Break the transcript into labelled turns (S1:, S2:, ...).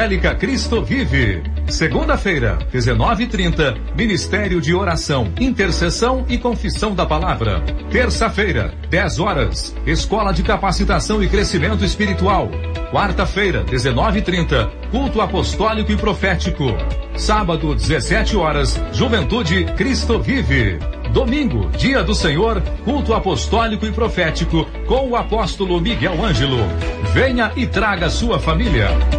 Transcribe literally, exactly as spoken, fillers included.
S1: Evangélica Cristo Vive. Segunda-feira, dezenove e trinta, Ministério de Oração, Intercessão e Confissão da Palavra. Terça-feira, dez horas, Escola de Capacitação e Crescimento Espiritual. Quarta-feira, dezenove e trinta, Culto Apostólico e Profético. Sábado, dezessete horas, Juventude Cristo Vive. Domingo, Dia do Senhor, Culto Apostólico e Profético com o apóstolo Miguel Ângelo. Venha e traga sua família.